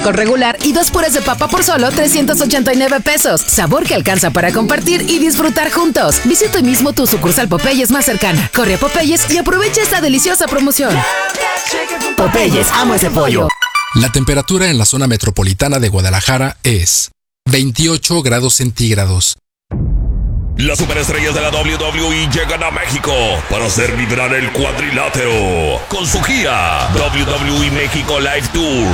con regular y 2 purés de papa por solo 389 pesos. Sabor que alcanza para compartir y disfrutar juntos. Visita hoy mismo tu sucursal Popeyes más cercana. Corre a Popeyes y aprovecha esta deliciosa promoción. Popeyes, amo ese pollo. La temperatura en la zona metropolitana de Guadalajara es 28 grados centígrados. Las superestrellas de la WWE llegan a México para hacer vibrar el cuadrilátero con su gira WWE México Live Tour.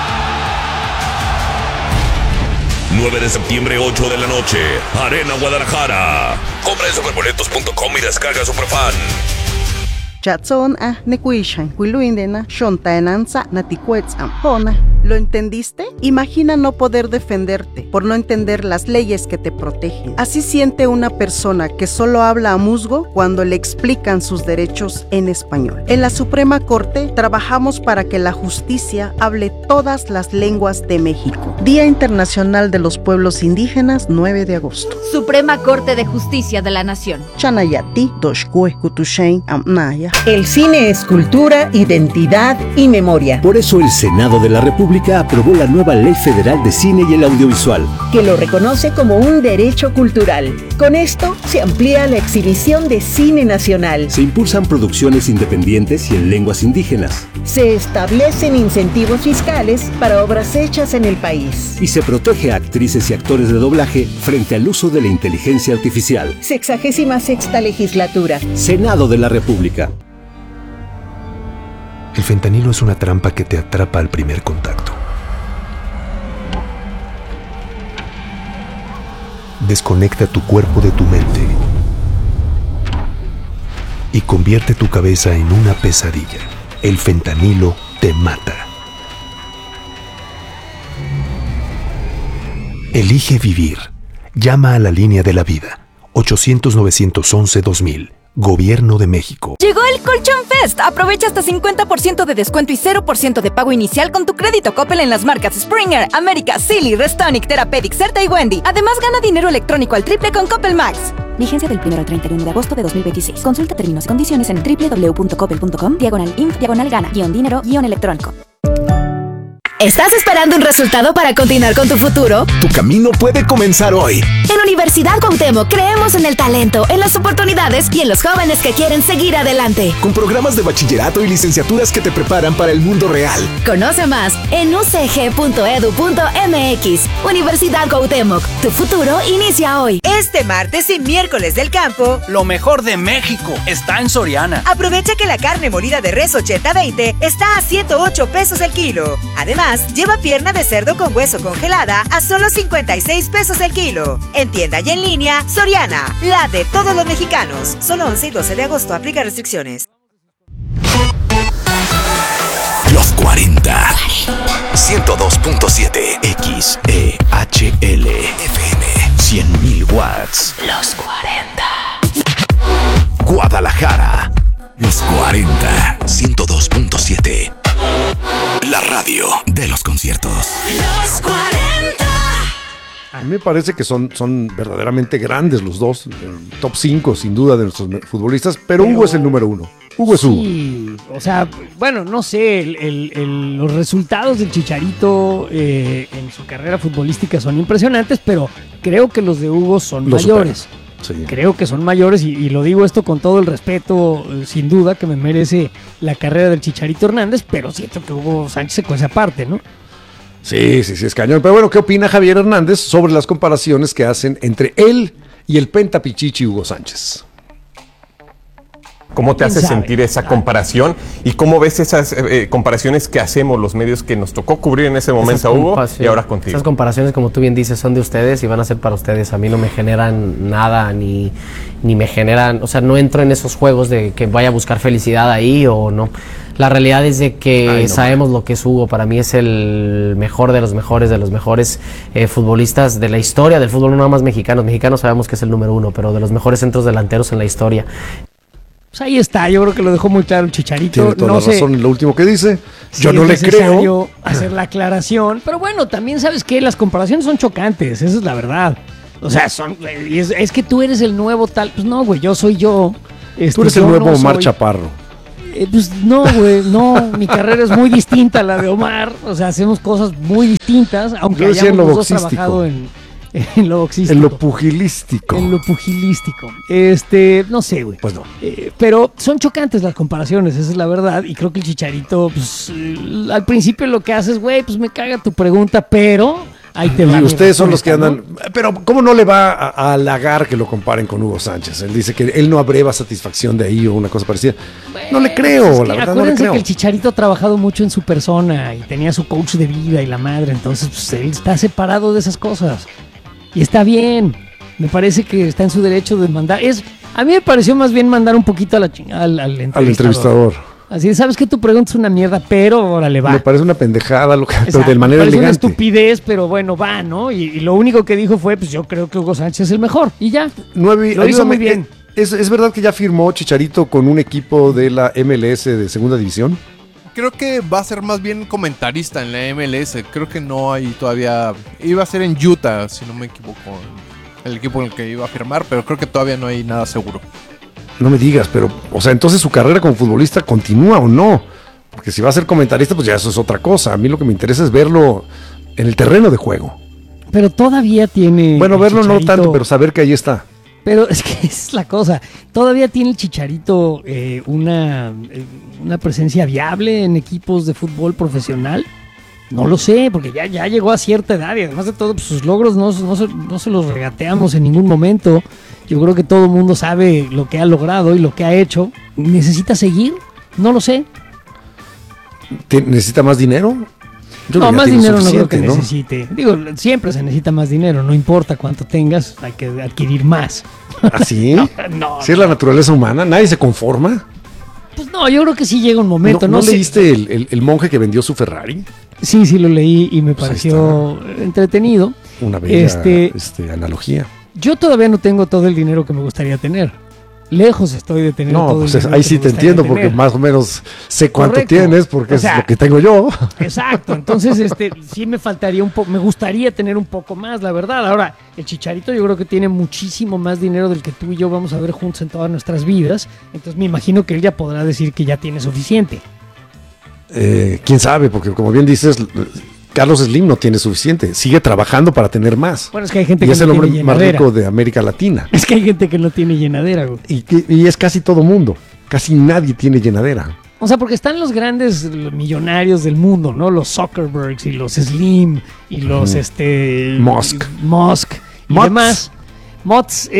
9 de septiembre, 8 de la noche, Arena Guadalajara. Compra en superboletos.com y descarga Superfan. Chatson nekuishan kuiluindena shontaenanza natikuetzam hona. ¿Lo entendiste? Imagina no poder defenderte por no entender las leyes que te protegen. Así siente una persona que solo habla a musgo cuando le explican sus derechos en español. En la Suprema Corte trabajamos para que la justicia hable todas las lenguas de México. Día Internacional de los Pueblos Indígenas, 9 de agosto. Suprema Corte de Justicia de la Nación. Chanayati doshkue kutushein amnaya. El cine es cultura, identidad y memoria. Por eso el Senado de la República aprobó la nueva Ley Federal de Cine y el Audiovisual, que lo reconoce como un derecho cultural. Con esto se amplía la exhibición de cine nacional. Se impulsan producciones independientes y en lenguas indígenas. Se establecen incentivos fiscales para obras hechas en el país. Y se protege a actrices y actores de doblaje frente al uso de la inteligencia artificial. 66ª legislatura. Senado de la República. El fentanilo es una trampa que te atrapa al primer contacto. Desconecta tu cuerpo de tu mente y convierte tu cabeza en una pesadilla. El fentanilo te mata. Elige vivir. Llama a la línea de la vida. 800-911-2000. Gobierno de México. Llegó el Colchón Fest. Aprovecha hasta 50% de descuento y 0% de pago inicial con tu crédito Coppel en las marcas Springer, América, Silly, Restonic, Therapeutic, Certa y Wendy. Además, gana dinero electrónico al triple con Coppel Max. Vigencia del 1 al 31 de agosto de 2026. Consulta términos y condiciones en www.coppel.com/inf/gana-dinero-electrónico. ¿Estás esperando un resultado para continuar con tu futuro? Tu camino puede comenzar hoy. En Universidad Cuauhtémoc creemos en el talento, en las oportunidades y en los jóvenes que quieren seguir adelante. Con programas de bachillerato y licenciaturas que te preparan para el mundo real. Conoce más en ucg.edu.mx. Universidad Cuauhtémoc, tu futuro inicia hoy. Este martes y miércoles del campo, lo mejor de México está en Soriana. Aprovecha que la carne molida de res 80-20 está a 108 pesos el kilo. Además, lleva pierna de cerdo con hueso congelada a solo 56 pesos el kilo. En tienda y en línea, Soriana, la de todos los mexicanos. Solo 11 y 12 de agosto, aplica restricciones. Los 40. 102.7 XEHL FM 100.000 watts. Los 40. Guadalajara. Los 40. 102.7. La radio de los conciertos. Los 40. A mí me parece que son verdaderamente grandes los dos. Top 5 sin duda de nuestros futbolistas, pero Hugo es el número 1. Hugo es Hugo. Sí, o sea, bueno, no sé, los resultados del Chicharito en su carrera futbolística son impresionantes, pero creo que los de Hugo son mayores. Sí. Creo que son mayores y lo digo esto con todo el respeto, sin duda, que me merece la carrera del Chicharito Hernández, pero siento que Hugo Sánchez se cuece aparte, ¿no? Sí, es cañón. Pero bueno, ¿qué opina Javier Hernández sobre las comparaciones que hacen entre él y el Pentapichichi Hugo Sánchez? ¿Cómo te hace sentir esa comparación? ¿Y cómo ves esas comparaciones que hacemos los medios que nos tocó cubrir en ese momento a Hugo y ahora contigo? Esas comparaciones, como tú bien dices, son de ustedes y van a ser para ustedes. A mí no me generan nada, ni me generan... O sea, no entro en esos juegos de que vaya a buscar felicidad ahí o no. La realidad es de que sabemos lo que es Hugo. Para mí es el mejor de los mejores futbolistas de la historia del fútbol, no nada más mexicanos. Mexicanos sabemos que es el número 1, pero de los mejores centros delanteros en la historia. Pues ahí está, yo creo que lo dejó muy claro el Chicharito. Tiene toda la razón en lo último que dice. Yo no le creo. Hacer la aclaración, pero bueno, también sabes que las comparaciones son chocantes, esa es la verdad. O sea, es que tú eres el nuevo tal. Pues no, güey, yo soy yo. Tú eres el nuevo Omar Chaparro. Pues no, güey, no, mi carrera es muy distinta a la de Omar, o sea, hacemos cosas muy distintas, aunque hayamos los dos trabajado en lo boxístico. En lo pugilístico. En lo pugilístico. No sé, güey. Pues no. Pero son chocantes las comparaciones, esa es la verdad, y creo que el Chicharito, pues, al principio lo que hace es, güey, pues me caga tu pregunta, pero... ahí te va. Y ustedes son los que andan... Pero ¿cómo no le va a halagar que lo comparen con Hugo Sánchez? Él dice que él no abreva satisfacción de ahí o una cosa parecida. Bueno, no le creo, la verdad no le creo. Que el Chicharito ha trabajado mucho en su persona y tenía su coach de vida y la madre, entonces pues, él está separado de esas cosas. Y está bien. Me parece que está en su derecho de mandar... A mí me pareció más bien mandar un poquito a la al entrevistador. Así, sabes que tu pregunta es una mierda, pero órale, va. Me parece una pendejada, pero de manera elegante. Me parece una estupidez, pero bueno, va, ¿no? Y lo único que dijo fue, pues yo creo que Hugo Sánchez es el mejor. Y ya, lo hizo muy bien. ¿Es verdad que ya firmó Chicharito con un equipo de la MLS de segunda división? Creo que va a ser más bien comentarista en la MLS. Creo que no hay todavía... Iba a ser en Utah, si no me equivoco, el equipo en el que iba a firmar, pero creo que todavía no hay nada seguro. No me digas, pero, o sea, entonces su carrera como futbolista continúa o no, porque si va a ser comentarista, pues ya eso es otra cosa. A mí lo que me interesa es verlo en el terreno de juego. Pero todavía tiene... Bueno, verlo Chicharito, no tanto, pero saber que ahí está. Pero es que es la cosa, todavía tiene el Chicharito una presencia viable en equipos de fútbol profesional. No lo sé, porque ya llegó a cierta edad y además de todo, pues, sus logros no se los regateamos en ningún momento. Yo creo que todo el mundo sabe lo que ha logrado y lo que ha hecho. ¿Necesita seguir? No lo sé. ¿Necesita más dinero? No, más dinero no creo que necesite. Digo, siempre se necesita más dinero, no importa cuánto tengas, hay que adquirir más. ¿Ah, sí? No. ¿Sí es la naturaleza humana? ¿Nadie se conforma? Pues no, yo creo que sí llega un momento. ¿No leíste el monje que vendió su Ferrari? Sí, lo leí y me pareció entretenido. Una bella analogía. Yo todavía no tengo todo el dinero que me gustaría tener. Lejos estoy de tener todo el dinero. Ahí sí te entiendo, porque más o menos sé cuánto tienes, porque es lo que tengo yo. Exacto, entonces sí me faltaría un poco, me gustaría tener un poco más, la verdad. Ahora, el Chicharito yo creo que tiene muchísimo más dinero del que tú y yo vamos a ver juntos en todas nuestras vidas. Entonces me imagino que él ya podrá decir que ya tiene suficiente. ¿Quién sabe? Porque como bien dices, Carlos Slim no tiene suficiente, sigue trabajando para tener más. Bueno, es que hay gente que no tiene llenadera. Y es el hombre más rico de América Latina. Es que hay gente que no tiene llenadera, güey. Y es casi todo mundo, casi nadie tiene llenadera. O sea, porque están los grandes millonarios del mundo, ¿no? Los Zuckerbergs y los Slim y los Musk y demás. Mods,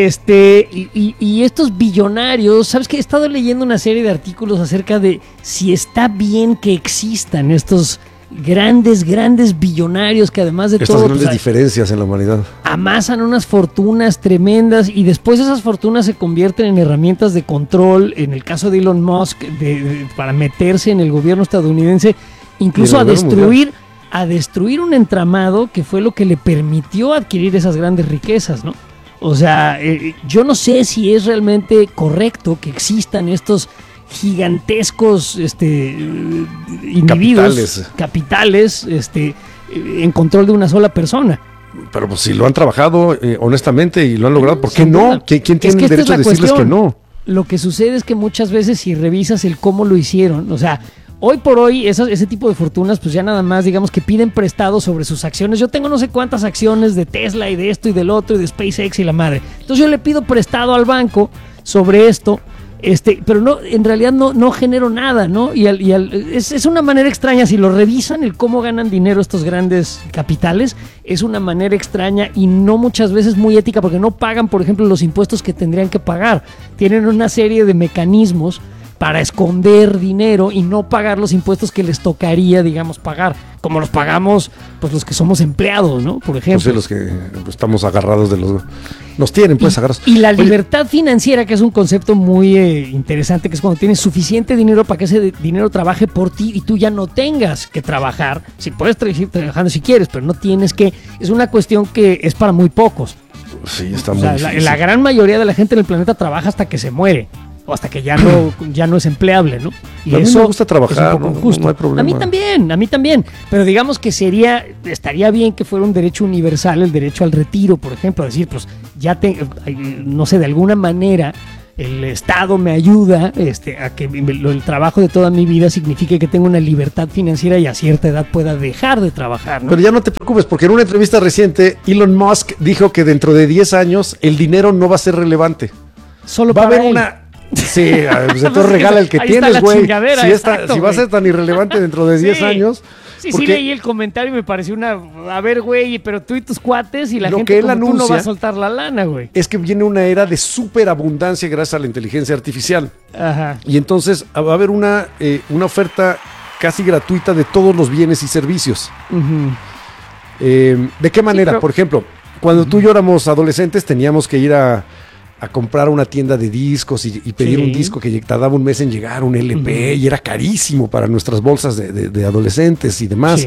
y estos billonarios, ¿sabes qué? He estado leyendo una serie de artículos acerca de si está bien que existan estos grandes billonarios que además de todo... Estas grandes diferencias en la humanidad. Amasan unas fortunas tremendas y después esas fortunas se convierten en herramientas de control, en el caso de Elon Musk, para meterse en el gobierno estadounidense, incluso a destruir un entramado que fue lo que le permitió adquirir esas grandes riquezas, ¿no? O sea, yo no sé si es realmente correcto que existan estos gigantescos individuos, capitales en control de una sola persona. Pero pues si lo han trabajado honestamente y lo han logrado, ¿por qué no? ¿Quién tiene el derecho a decirles que no? Lo que sucede es que muchas veces si revisas el cómo lo hicieron, o sea, hoy por hoy ese tipo de fortunas pues ya nada más digamos que piden prestado sobre sus acciones. Yo tengo no sé cuántas acciones de Tesla y de esto y del otro y de SpaceX y la madre. Entonces yo le pido prestado al banco sobre esto, pero no, en realidad no genero nada, ¿no? Es una manera extraña, si lo revisan, el cómo ganan dinero estos grandes capitales, es una manera extraña y no muchas veces muy ética, porque no pagan, por ejemplo, los impuestos que tendrían que pagar. Tienen una serie de mecanismos para esconder dinero y no pagar los impuestos que les tocaría, digamos, pagar, como los pagamos pues los que somos empleados, ¿no? Por ejemplo. Pues los que estamos agarrados nos tienen pues agarrados. Y la libertad financiera, que es un concepto muy interesante, que es cuando tienes suficiente dinero para que ese dinero trabaje por ti y tú ya no tengas que trabajar. Si puedes seguir trabajando si quieres, pero no tienes que. Es una cuestión que es para muy pocos. Sí, está muy difícil. La gran mayoría de la gente en el planeta trabaja hasta que se muere. O hasta que ya no es empleable, ¿no? Y a mí me gusta trabajar, no hay problema. A mí también. Pero digamos que estaría bien que fuera un derecho universal, el derecho al retiro, por ejemplo. Decir, pues, no sé, de alguna manera, el Estado me ayuda a que el trabajo de toda mi vida signifique que tengo una libertad financiera y a cierta edad pueda dejar de trabajar, ¿no? Pero ya no te preocupes, porque en una entrevista reciente Elon Musk dijo que dentro de 10 años el dinero no va a ser relevante. Solo va para a haber él. una... Sí, pues entonces regala el que tienes, güey. Si va a ser tan irrelevante dentro de 10 años... Sí, porque sí leí el comentario y me pareció a ver, güey, pero tú y tus cuates y la lo gente que él como anuncia tú no va a soltar la lana, güey. Es que viene una era de superabundancia gracias a la inteligencia artificial. Ajá. Y entonces va a haber una oferta casi gratuita de todos los bienes y servicios. Uh-huh. ¿De qué manera? Por ejemplo, cuando tú y yo éramos adolescentes teníamos que ir a comprar a una tienda de discos y pedir un disco que tardaba un mes en llegar, un LP, y era carísimo para nuestras bolsas de adolescentes y demás.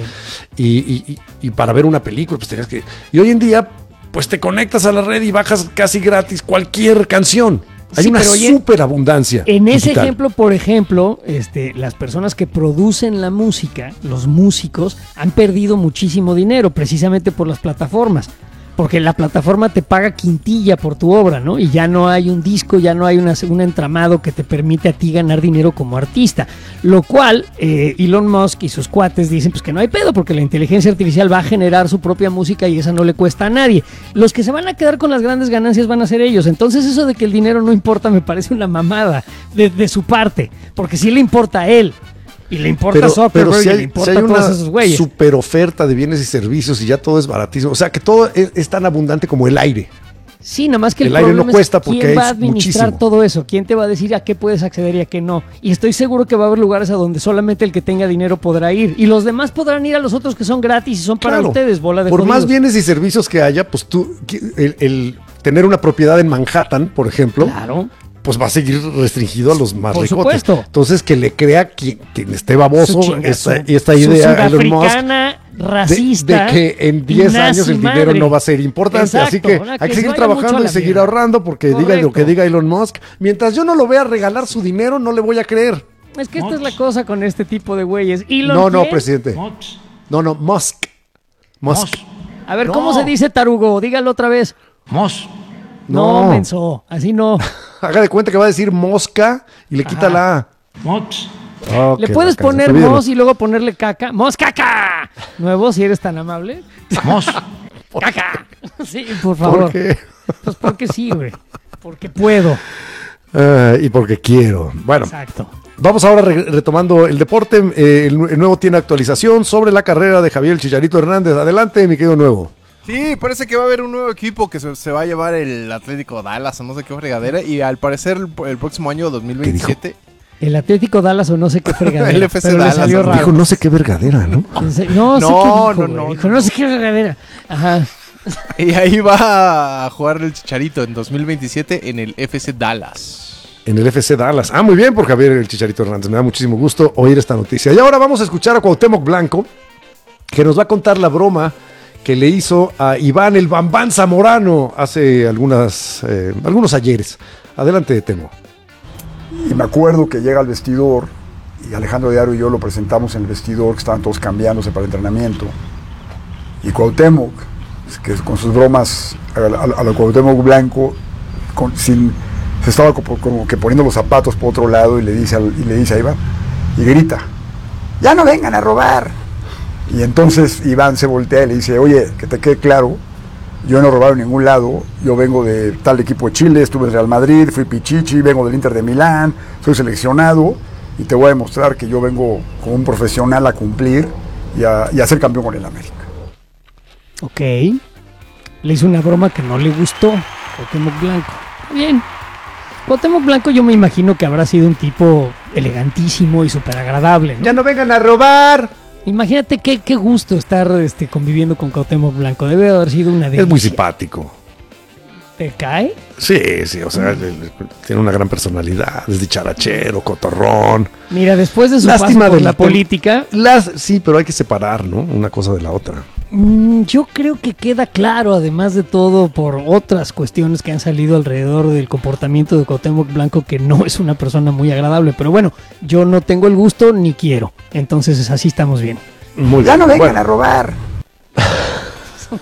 Y para ver una película, pues tenías que... Y hoy en día, pues te conectas a la red y bajas casi gratis cualquier canción. Hay una superabundancia. En ese ejemplo, por ejemplo, las personas que producen la música, los músicos, han perdido muchísimo dinero precisamente por las plataformas. Porque la plataforma te paga quintilla por tu obra, ¿no? Y ya no hay un disco, ya no hay un entramado que te permite a ti ganar dinero como artista. Lo cual, Elon Musk y sus cuates dicen pues que no hay pedo, porque la inteligencia artificial va a generar su propia música y esa no le cuesta a nadie. Los que se van a quedar con las grandes ganancias van a ser ellos. Entonces eso de que el dinero no importa me parece una mamada de su parte, porque sí le importa a él. Y le importa Zuckerberg, y le importa a todos esos güeyes. Super oferta de bienes y servicios y ya todo es baratísimo. O sea, que todo es tan abundante como el aire. Sí, nada más que el aire no cuesta porque ¿quién va a es administrar muchísimo. todo eso? ¿Quién te va a decir a qué puedes acceder y a qué no? Y estoy seguro que va a haber lugares a donde solamente el que tenga dinero podrá ir. Y los demás podrán ir a los otros que son gratis y son para ustedes, bola de Por jodidos. más bienes y servicios que haya, pues tú, el tener una propiedad en Manhattan, por ejemplo, pues va a seguir restringido a los más Por ricotes. supuesto. Entonces, que le crea quien esté baboso esta idea a Elon Musk racista de que en 10 años el dinero no va a ser importante. Exacto, así que hay que seguir trabajando y seguir ahorrando porque diga lo que diga Elon Musk. Mientras yo no lo vea regalar su dinero, no le voy a creer. Es que esta es la cosa con este tipo de güeyes. No, presidente. No, Musk. A ver, ¿cómo se dice tarugo? Dígalo otra vez. Musk. No, menso, así no. Haga de cuenta que va a decir mosca y le quita la A. Mox. Le puedes poner mos y luego ponerle caca. ¡Mos caca! Nuevo, si eres tan amable. Mos. ¡Caca! Sí, por favor. ¿Por qué? Pues porque sí, güey. Porque puedo. Y porque quiero. Bueno. Exacto. Vamos ahora retomando el deporte. El Nuevo tiene actualización sobre la carrera de Javier Chicharito Hernández. Adelante, mi querido Nuevo. Sí, parece que va a haber un nuevo equipo que se va a llevar el Atlético Dallas o no sé qué fregadera. Y al parecer el próximo año 2027... El Atlético Dallas o no sé qué fregadera. El FC pero Dallas. Le salió raro. Dijo no sé qué vergadera, ¿no? Dijo no sé qué vergadera. Ajá. Y ahí va a jugar el Chicharito en 2027 en el FC Dallas. En el FC Dallas. Ah, muy bien por Javier el Chicharito Hernández. Me da muchísimo gusto oír esta noticia. Y ahora vamos a escuchar a Cuauhtémoc Blanco, que nos va a contar la broma que le hizo a Iván el Bambán Zamorano hace algunos ayeres. Adelante, Temo. Y me acuerdo que llega al vestidor y Alejandro Diario y yo lo presentamos en el vestidor, que estaban todos cambiándose para el entrenamiento. Y Cuauhtémoc, que con sus bromas a lo Cuauhtémoc Blanco, se estaba como que poniendo los zapatos por otro lado y le dice a Iván, y grita, ¡ya no vengan a robar! Y entonces Iván se voltea y le dice, oye, que te quede claro, yo no he robado en ningún lado, yo vengo de tal equipo de Chile, estuve en Real Madrid, fui Pichichi, vengo del Inter de Milán, soy seleccionado y te voy a demostrar que yo vengo como un profesional a cumplir y a ser campeón con el América. Ok, le hizo una broma que no le gustó, Cuauhtémoc Blanco. Bien, Cuauhtémoc Blanco yo me imagino que habrá sido un tipo elegantísimo y súper agradable, ¿no? ¡Ya no vengan a robar! Imagínate qué gusto estar conviviendo con Cuauhtémoc Blanco. Debe haber sido una delicia. Es muy simpático. ¿Te cae? Sí, o sea, tiene una gran personalidad, es dicharachero, cotorrón. Mira, después de su paso por la política... Sí, pero hay que separar, ¿no? Una cosa de la otra. Yo creo que queda claro, además de todo, por otras cuestiones que han salido alrededor del comportamiento de Cuauhtémoc Blanco, que no es una persona muy agradable. Pero bueno, yo no tengo el gusto ni quiero. Entonces así estamos bien. Muy ya bien. No vengan a robar.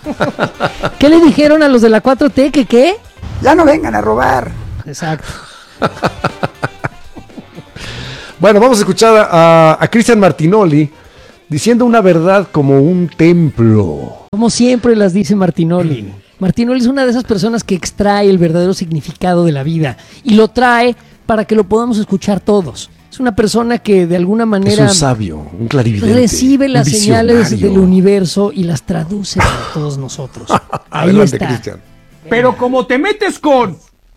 ¿Qué le dijeron a los de la 4T? ¿Qué? Ya no vengan a robar. Exacto. Bueno, vamos a escuchar a Cristian Martinoli diciendo una verdad como un templo. Como siempre las dice Martinoli. Martinoli es una de esas personas que extrae el verdadero significado de la vida y lo trae para que lo podamos escuchar todos. Es una persona que de alguna manera es un sabio, un clarividente, recibe las señales del universo y las traduce para todos nosotros. Ahí Adelante, está. Cristian. Pero como te metes con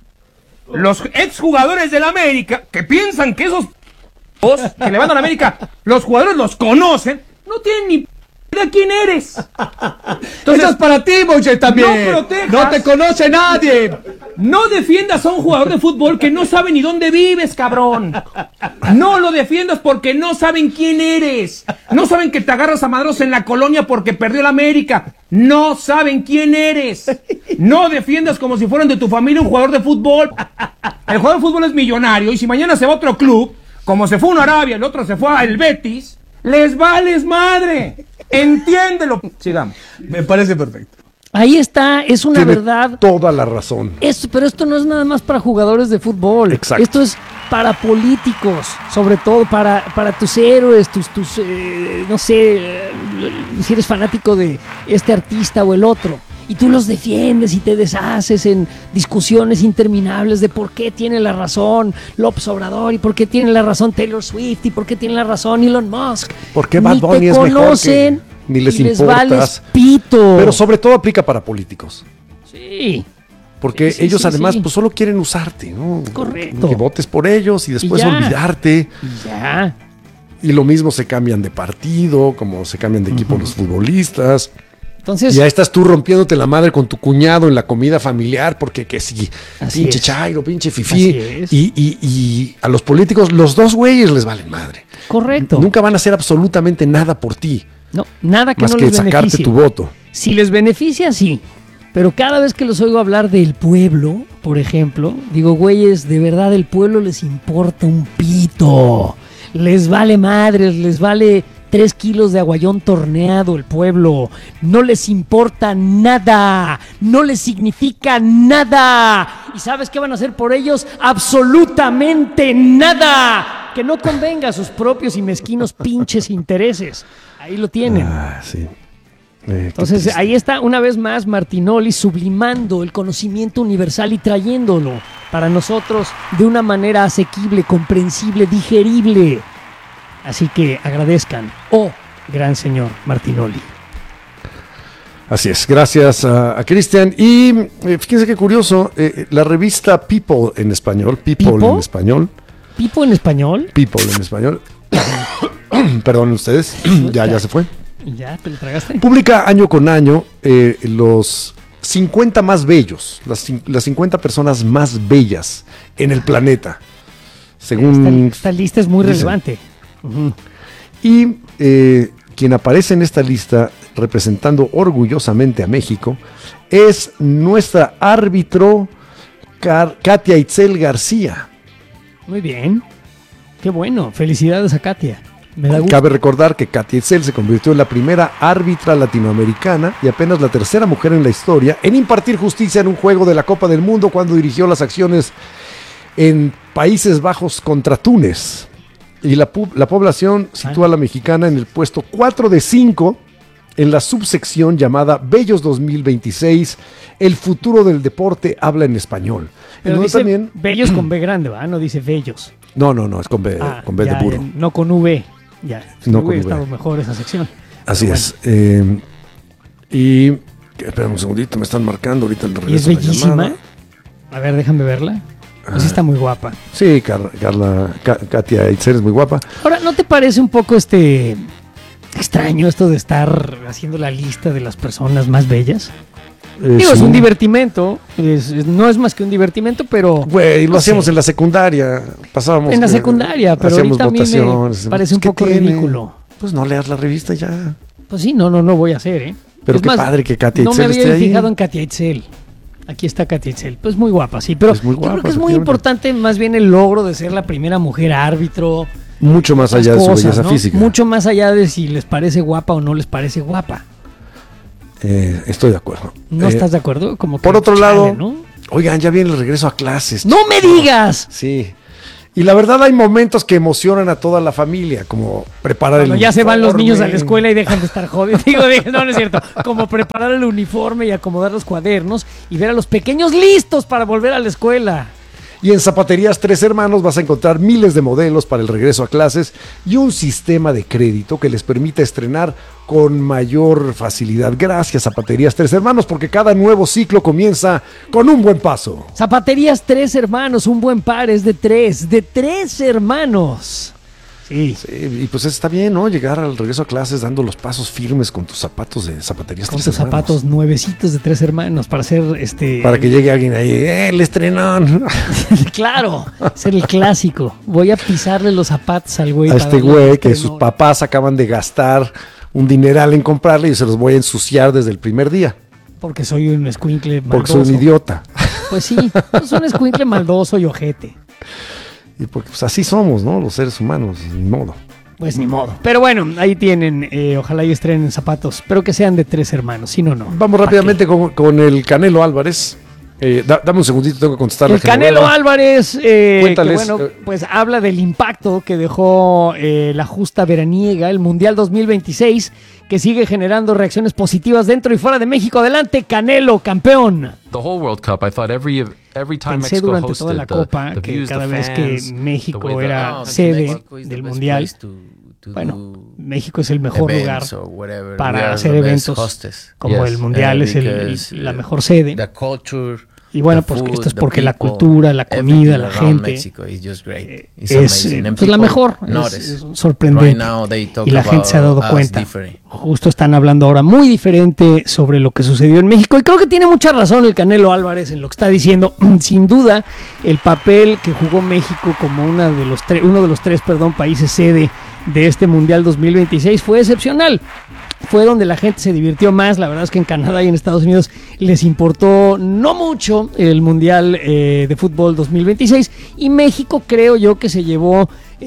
los exjugadores del América, que piensan que esos que le van a la América, los jugadores los conocen, no tienen ni de quién eres. Entonces, eso es para ti, Moche, también. No protejas. No te conoce nadie. No defiendas a un jugador de fútbol que no sabe ni dónde vives, cabrón. No lo defiendas porque no saben quién eres. No saben que te agarras a madros en la colonia porque perdió la América. No saben quién eres. No defiendas como si fueran de tu familia un jugador de fútbol. El jugador de fútbol es millonario y si mañana se va a otro club, como se fue a un Arabia, el otro se fue al Betis, les vales madre. Entiéndelo. Sigamos. Me parece perfecto. Ahí está, es una Tiene verdad. Toda la razón. Pero esto no es nada más para jugadores de fútbol. Exacto. Esto es para políticos, sobre todo para tus héroes, tus no sé, si eres fanático de este artista o el otro. Y tú los defiendes y te deshaces en discusiones interminables de por qué tiene la razón López Obrador y por qué tiene la razón Taylor Swift y por qué tiene la razón Elon Musk. ¿Por qué Bad Bunny es mejor que ni les importas? Vales pito. Pero sobre todo aplica para políticos. Sí. Porque ellos además pues solo quieren usarte, ¿no? Correcto. Que votes por ellos y después Y ya. olvidarte. Ya. Y lo mismo se cambian de partido, como se cambian de equipo los futbolistas. Entonces, y ya estás tú rompiéndote la madre con tu cuñado en la comida familiar, porque que sí, pinche es. chairo, pinche fifí. Así es. Y a los políticos, los dos güeyes les valen madre. Correcto. Nunca van a hacer absolutamente nada por ti. No, nada que más no que les sacarte beneficie. tu voto. Si les beneficia, sí. Pero cada vez que los oigo hablar del pueblo, por ejemplo, digo, güeyes, de verdad el pueblo les importa un pito. Les vale madres, les vale 3 kilos de aguayón torneado el pueblo. No les importa nada. No les significa nada. ¿Y sabes qué van a hacer por ellos? Absolutamente nada. Que no convenga a sus propios y mezquinos pinches intereses. Ahí lo tienen. Sí. Entonces ahí está una vez más Martinoli sublimando el conocimiento universal y trayéndolo para nosotros de una manera asequible, comprensible, digerible. Así que agradezcan, gran señor Martinoli. Así es, gracias a Cristian. Y fíjense qué curioso, la revista People en español, People en español. ¿People en español? People en español. Perdonen ustedes, ya se fue. ¿Ya te lo tragaste? Publica año con año los 50 más bellos, las 50 personas más bellas en el planeta. Según esta lista es muy relevante. Uh-huh. Y quien aparece en esta lista representando orgullosamente a México es nuestra árbitro Katia Itzel García. Muy bien, qué bueno, felicidades a Katia. Me da gusto. Cabe recordar que Katia Itzel se convirtió en la primera árbitra latinoamericana y apenas la tercera mujer en la historia en impartir justicia en un juego de la Copa del Mundo cuando dirigió las acciones en Países Bajos contra Túnez. Y la población sitúa a la mexicana en el puesto 4 de 5 en la subsección llamada Bellos 2026, el futuro del deporte habla en español. Pero dice también bellos con B grande, ¿va? No dice bellos. No, es con B, con B de burro. No con V. Ya, no con estado mejor esa sección. Así bueno. Es. Y espera un segundito, me están marcando ahorita el regreso. ¿Y es bellísima? A ver, déjame verla. Pues está muy guapa. Sí, Katia Itzel es muy guapa. Ahora, ¿no te parece un poco extraño esto de estar haciendo la lista de las personas más bellas? Digo, sí. Es un divertimento, no es más que un divertimento, pero... Güey, lo hacíamos en la secundaria, pasábamos... En la secundaria, pero ahorita a mí me parece un poco ridículo. Pues no leas la revista ya. Pues sí, no voy a hacer, ¿eh? Pero qué padre que Katia Itzel esté ahí. No me había fijado en Katia Itzel. Aquí está Katia Itzel, pues muy guapa, sí, pero muy guapa, yo creo que es muy importante más bien el logro de ser la primera mujer árbitro. Mucho más allá de su belleza física. Mucho más allá de si les parece guapa o no les parece guapa. Estoy de acuerdo. ¿No estás de acuerdo? Como que por otro lado, ¿no? Oigan, ya viene el regreso a clases. ¡No me digas! Sí. Y la verdad hay momentos que emocionan a toda la familia, como preparar el uniforme. Ya se van los niños a la escuela y dejan de estar jodidos. Digo, no es cierto. Como preparar el uniforme y acomodar los cuadernos y ver a los pequeños listos para volver a la escuela. Y en Zapaterías Tres Hermanos vas a encontrar miles de modelos para el regreso a clases y un sistema de crédito que les permita estrenar con mayor facilidad. Gracias, Zapaterías Tres Hermanos, porque cada nuevo ciclo comienza con un buen paso. Zapaterías Tres Hermanos, un buen par es de tres hermanos. Sí. Y pues está bien, ¿no? Llegar al regreso a clases dando los pasos firmes con tus zapatos de Zapaterías Con Tres tus Hermanos. zapatos nuevecitos de Tres Hermanos para hacer Para que llegue alguien ahí, el estrenón. Claro, ser el clásico. Voy a pisarle los zapatos al güey. A para este darle güey el que estrenón. sus papás acaban de gastar un dineral en comprarle y se los voy a ensuciar desde el primer día. Porque soy un escuincle maldoso. Porque soy un idiota. Pues sí, soy un escuincle maldoso y ojete. Y porque pues, así somos, ¿no? Los seres humanos, ni modo. Pues ni modo. Pero bueno, ahí tienen. Ojalá y estrenen zapatos, pero que sean de Tres Hermanos, si no, no. Vamos rápidamente con el Canelo Álvarez. Dame un segundito, tengo que contestar El la Genoveva. Canelo Álvarez, Cuéntales, que bueno, pues habla del impacto que dejó la justa veraniega, el Mundial 2026, que sigue generando reacciones positivas dentro y fuera de México. Adelante, Canelo, campeón. The whole World Cup, I thought every time Pensé Mexico durante hosted toda la Copa que views, cada the vez que fans, México the way that- era sede del Mundial, bueno, México es el mejor lugar para hacer eventos como el Mundial es la mejor sede. Y bueno, pues esto es porque la cultura, la comida, la gente es pues la mejor, es sorprendente. Y la gente se ha dado cuenta. Justo están hablando ahora muy diferente sobre lo que sucedió en México. Y creo que tiene mucha razón el Canelo Álvarez en lo que está diciendo. Sin duda, el papel que jugó México como uno de los tres países sede de este Mundial 2026 fue excepcional. Fue donde la gente se divirtió más. La verdad es que en Canadá y en Estados Unidos les importó no mucho el Mundial de Fútbol 2026. Y México creo yo que se llevó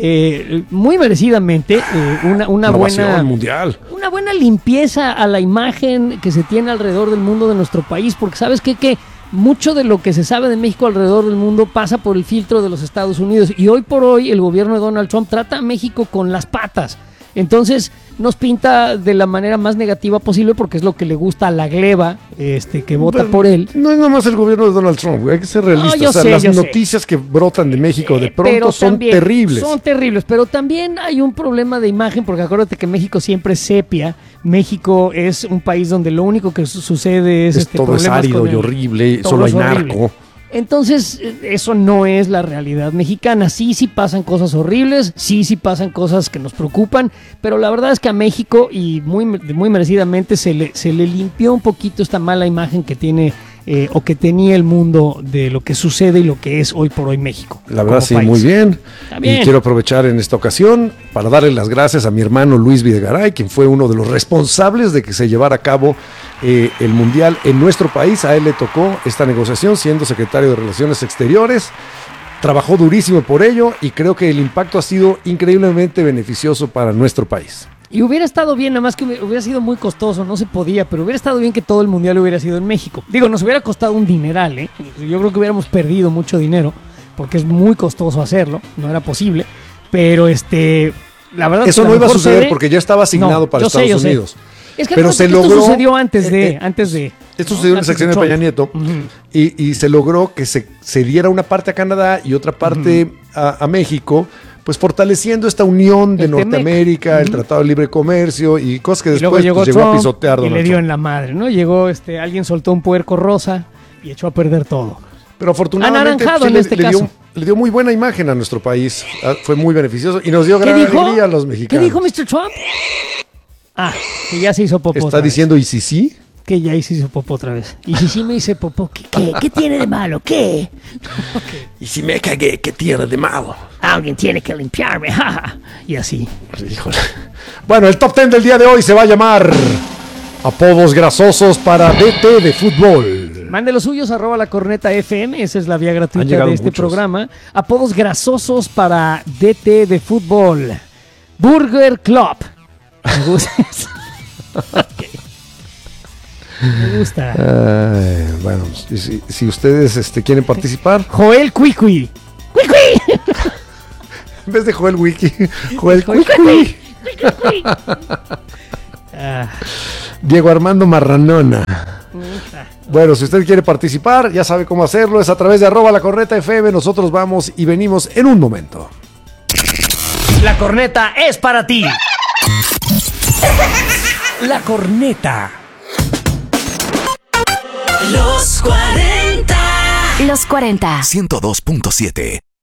muy merecidamente una buena mundial. Una buena limpieza a la imagen que se tiene alrededor del mundo de nuestro país. Porque sabes que mucho de lo que se sabe de México alrededor del mundo pasa por el filtro de los Estados Unidos. Y hoy por hoy el gobierno de Donald Trump trata a México con las patas. Entonces nos pinta de la manera más negativa posible porque es lo que le gusta a la gleba que vota por él. No es nomás el gobierno de Donald Trump, güey, hay que ser realistas. No, las noticias que brotan de México de pronto son también, terribles. Son terribles, pero también hay un problema de imagen porque acuérdate que México siempre es sepia. México es un país donde lo único que sucede es todo es árido y horrible, solo hay narco. Entonces, eso no es la realidad mexicana. Sí pasan cosas horribles, sí pasan cosas que nos preocupan, pero la verdad es que a México, y muy merecidamente, se le limpió un poquito esta mala imagen que tiene o que tenía el mundo de lo que sucede y lo que es hoy por hoy México. La verdad sí, país. muy bien. También. Y quiero aprovechar en esta ocasión para darle las gracias a mi hermano Luis Videgaray, quien fue uno de los responsables de que se llevara a cabo el Mundial en nuestro país. A él le tocó esta negociación siendo secretario de Relaciones Exteriores. Trabajó durísimo por ello y creo que el impacto ha sido increíblemente beneficioso para nuestro país. Y hubiera estado bien, nada más que hubiera sido muy costoso, no se podía, pero hubiera estado bien que todo el Mundial hubiera sido en México. Digo, nos hubiera costado un dineral, ¿eh? Yo creo que hubiéramos perdido mucho dinero, porque es muy costoso hacerlo, no era posible, pero la verdad eso es que no iba a suceder sede, porque ya estaba asignado para Estados Unidos. Es que pero se logró, esto sucedió antes de... Esto sucedió en la sección de Peña Nieto y se logró que se diera una parte a Canadá y otra parte a México, pues fortaleciendo esta unión de Norteamérica, el Tratado de Libre Comercio y cosas que después llegó llegó a pisotear y Donald le dio Trump. en la madre, ¿no? Llegó alguien soltó un puerco rosa y echó a perder todo. Pero afortunadamente anaranjado en este caso. Le dio muy buena imagen a nuestro país, fue muy beneficioso y nos dio gran alegría a los mexicanos. ¿Qué dijo Mr. Trump? Que ya se hizo popó. ¿Está diciendo y si sí? Que ya se hizo popó otra vez. Y si sí me hice popó, ¿qué tiene de malo? ¿Qué? Y si me cagué, ¿qué tiene de malo? Alguien tiene que limpiarme. Y así. Híjole. Bueno, el top 10 del día de hoy se va a llamar Apodos Grasosos para DT de Fútbol. Mande los suyos, @lacorneta_FM, esa es la vía gratuita de este programa. Apodos grasosos para DT de Fútbol. Burger Club. Me gusta eso. Okay. Me gusta. Bueno, si ustedes quieren participar. Joel Cuicui. En vez de Joel Wiki, Joel Cuicui. Diego Armando Marranona. Bueno, si usted quiere participar, ya sabe cómo hacerlo. Es a través de @lacornetafm. Nosotros vamos y venimos en un momento. La corneta es para ti. La corneta. Los 40. Los 40. 102.7.